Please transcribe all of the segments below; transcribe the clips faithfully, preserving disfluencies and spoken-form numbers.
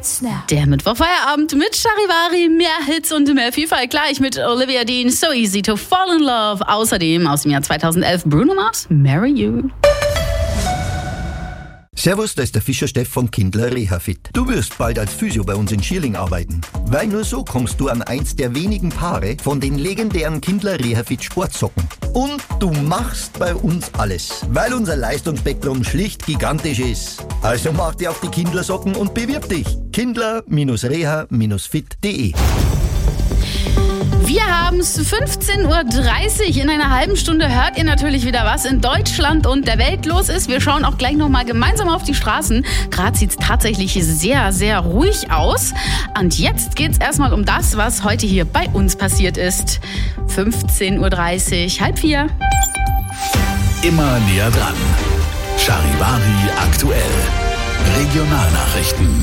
Snap. Der Mittwochfeierabend mit Charivari, mehr Hits und mehr Vielfalt. Gleich mit Olivia Dean, So Easy to Fall in Love. Außerdem aus dem Jahr zweitausendelf Bruno Mars, Marry You. Servus, da ist der Fischer Steff von Kindler Reha-Fit. Du wirst bald als Physio bei uns in Schierling arbeiten. Weil nur so kommst du an eins der wenigen Paare von den legendären Kindler Reha-Fit Sportsocken. Und du machst bei uns alles, weil unser Leistungsspektrum schlicht gigantisch ist. Also mach dir auf die Kindler-Socken und bewirb dich. kindler Reha Fit punkt de. Wir haben es fünfzehn Uhr dreißig. In einer halben Stunde hört ihr natürlich wieder, was in Deutschland und der Welt los ist. Wir schauen auch gleich nochmal gemeinsam auf die Straßen. Gerade sieht es tatsächlich sehr, sehr ruhig aus. Und jetzt geht es erstmal um das, was heute hier bei uns passiert ist. fünfzehn Uhr dreißig, halb vier. Immer näher dran. Charivari aktuell. Regionalnachrichten.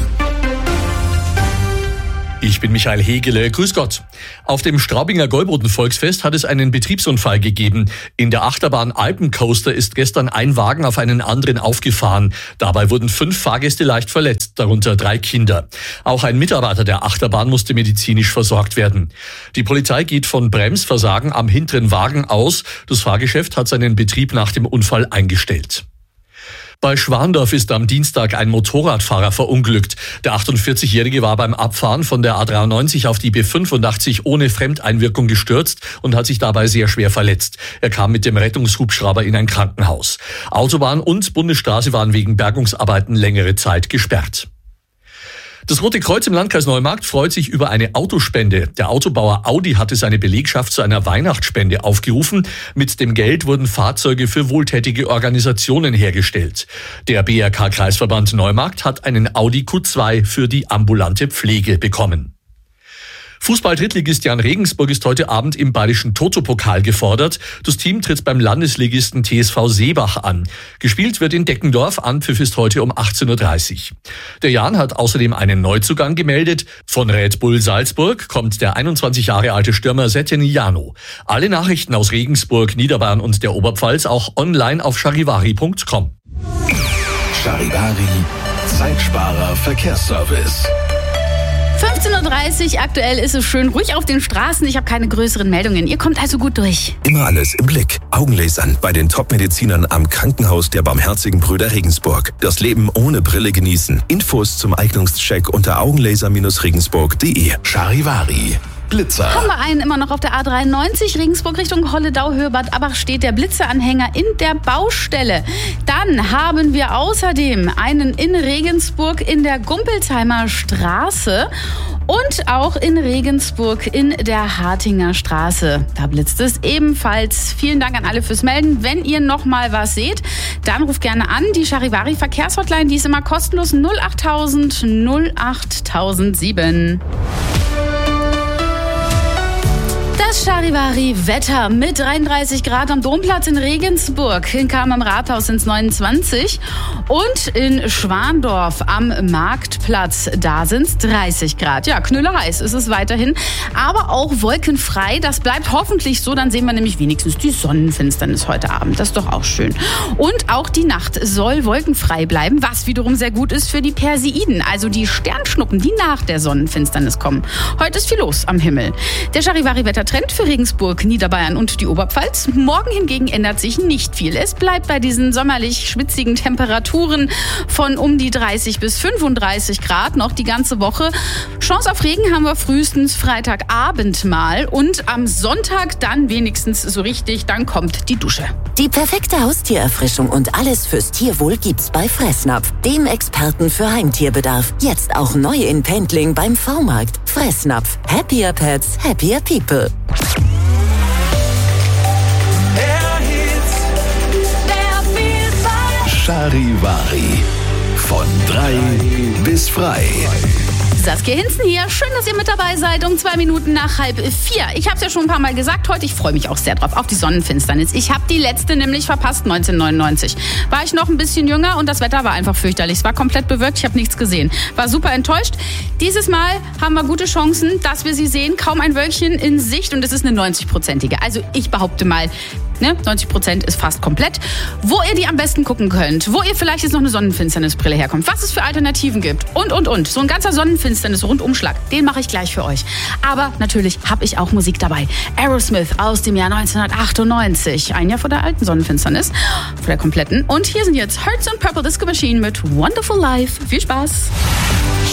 Ich bin Michael Hegele, grüß Gott. Auf dem Straubinger Gäuboden-Volksfest hat es einen Betriebsunfall gegeben. In der Achterbahn Alpencoaster ist gestern ein Wagen auf einen anderen aufgefahren. Dabei wurden fünf Fahrgäste leicht verletzt, darunter drei Kinder. Auch ein Mitarbeiter der Achterbahn musste medizinisch versorgt werden. Die Polizei geht von Bremsversagen am hinteren Wagen aus. Das Fahrgeschäft hat seinen Betrieb nach dem Unfall eingestellt. Bei Schwandorf ist am Dienstag ein Motorradfahrer verunglückt. Der achtundvierzigjährige war beim Abfahren von der A dreiundneunzig auf die B fünfundachtzig ohne Fremdeinwirkung gestürzt und hat sich dabei sehr schwer verletzt. Er kam mit dem Rettungshubschrauber in ein Krankenhaus. Autobahn und Bundesstraße waren wegen Bergungsarbeiten längere Zeit gesperrt. Das Rote Kreuz im Landkreis Neumarkt freut sich über eine Autospende. Der Autobauer Audi hatte seine Belegschaft zu einer Weihnachtsspende aufgerufen. Mit dem Geld wurden Fahrzeuge für wohltätige Organisationen hergestellt. Der B R K-Kreisverband Neumarkt hat einen Audi Q zwei für die ambulante Pflege bekommen. Fußball-Drittligist Jan Regensburg ist heute Abend im Bayerischen Toto-Pokal gefordert. Das Team tritt beim Landesligisten T S V Seebach an. Gespielt wird in Deckendorf, Anpfiff ist heute um achtzehn Uhr dreißig. Der Jan hat außerdem einen Neuzugang gemeldet. Von Red Bull Salzburg kommt der einundzwanzig Jahre alte Stürmer Seteniano. Alle Nachrichten aus Regensburg, Niederbayern und der Oberpfalz auch online auf charivari punkt com. Charivari, Zeitsparer Verkehrsservice. fünfzehn Uhr dreißig, aktuell ist es schön ruhig auf den Straßen. Ich habe keine größeren Meldungen. Ihr kommt also gut durch. Immer alles im Blick. Augenlasern bei den Top-Medizinern am Krankenhaus der Barmherzigen Brüder Regensburg. Das Leben ohne Brille genießen. Infos zum Eignungscheck unter augenlaser regensburg punkt de. Charivari. Blitzer. Haben wir einen immer noch auf der A dreiundneunzig, Regensburg Richtung Holledau, Höhe-Bad Abach steht der Blitzeranhänger in der Baustelle. Dann haben wir außerdem einen in Regensburg in der Gumpelsheimer Straße und auch in Regensburg in der Hartinger Straße. Da blitzt es ebenfalls. Vielen Dank an alle fürs Melden. Wenn ihr noch mal was seht, dann ruft gerne an. Die Charivari Verkehrshotline, die ist immer kostenlos null achttausend null achttausendsieben. Das Charivari-Wetter mit dreiunddreißig Grad am Domplatz in Regensburg. In Kam am Rathaus sind es neunundzwanzig. Und in Schwandorf am Marktplatz, da sind es dreißig Grad. Ja, knüllerheiß ist es weiterhin. Aber auch wolkenfrei. Das bleibt hoffentlich so. Dann sehen wir nämlich wenigstens die Sonnenfinsternis heute Abend. Das ist doch auch schön. Und auch die Nacht soll wolkenfrei bleiben. Was wiederum sehr gut ist für die Perseiden. Also die Sternschnuppen, die nach der Sonnenfinsternis kommen. Heute ist viel los am Himmel. Der Charivari-Wettertrend für Regensburg, Niederbayern und die Oberpfalz. Morgen hingegen ändert sich nicht viel. Es bleibt bei diesen sommerlich schwitzigen Temperaturen von um die dreißig bis fünfunddreißig Grad noch die ganze Woche. Chance auf Regen haben wir frühestens Freitagabend mal und am Sonntag dann wenigstens so richtig, dann kommt die Dusche. Die perfekte Haustiererfrischung und alles fürs Tierwohl gibt's bei Fressnapf, dem Experten für Heimtierbedarf. Jetzt auch neu in Pendling beim V-Markt. Fressnapf. Happier Pets, happier People. Charivari. Von drei bis frei. Saskia Hinzen hier. Schön, dass ihr mit dabei seid. Um zwei Minuten nach halb vier. Ich habe es ja schon ein paar Mal gesagt heute. Ich freue mich auch sehr drauf auf die Sonnenfinsternis. Ich habe die letzte nämlich verpasst, neunzehnhundertneunundneunzig. War ich noch ein bisschen jünger und das Wetter war einfach fürchterlich. Es war komplett bewölkt. Ich habe nichts gesehen. War super enttäuscht. Dieses Mal haben wir gute Chancen, dass wir sie sehen. Kaum ein Wölkchen in Sicht und es ist eine neunzig-prozentige. Also ich behaupte mal, ne, neunzig Prozent ist fast komplett. Wo ihr die am besten gucken könnt, wo ihr vielleicht jetzt noch eine Sonnenfinsternisbrille herkommt, was es für Alternativen gibt und, und, und. So ein ganzer Sonnenfinsternis-Rundumschlag, den mache ich gleich für euch. Aber natürlich habe ich auch Musik dabei. Aerosmith aus dem Jahr neunzehnhundertachtundneunzig, ein Jahr vor der alten Sonnenfinsternis, vor der kompletten. Und hier sind jetzt Hearts on Purple Disco Machine mit Wonderful Life. Viel Spaß!